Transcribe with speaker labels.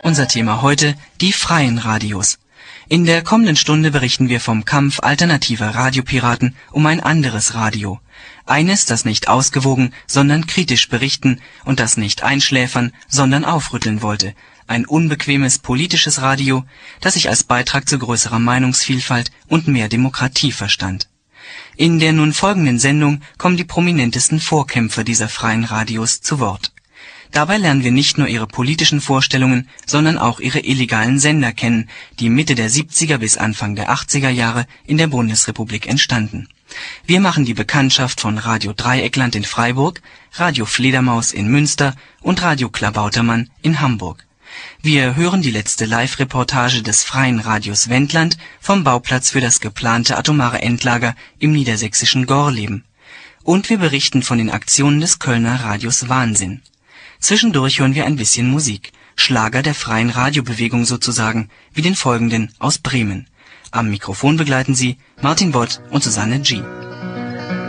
Speaker 1: Unser Thema heute: die freien Radios. In der kommenden Stunde berichten wir vom Kampf alternativer Radiopiraten um ein anderes Radio. Eines, das nicht ausgewogen, sondern kritisch berichten und das nicht einschläfern, sondern aufrütteln wollte. Ein unbequemes politisches Radio, das sich als Beitrag zu größerer Meinungsvielfalt und mehr Demokratie verstand. In der nun folgenden Sendung kommen die prominentesten Vorkämpfer dieser freien Radios zu Wort. Dabei lernen wir nicht nur ihre politischen Vorstellungen, sondern auch ihre illegalen Sender kennen, die Mitte der 70er bis Anfang der 80er Jahre in der Bundesrepublik entstanden. Wir machen die Bekanntschaft von Radio Dreieckland in Freiburg, Radio Fledermaus in Münster und Radio Klabautermann in Hamburg. Wir hören die letzte Live-Reportage des Freien Radios Wendland vom Bauplatz für das geplante atomare Endlager im niedersächsischen Gorleben. Und wir berichten von den Aktionen des Kölner Radios Wahnsinn. Zwischendurch hören wir ein bisschen Musik, Schlager der freien Radiobewegung sozusagen, wie den folgenden aus Bremen. Am Mikrofon begleiten Sie Martin Bott und Susanne G.